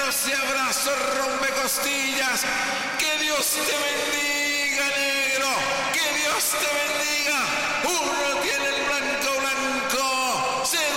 manos y abrazo rompecostillas. Que Dios te bendiga.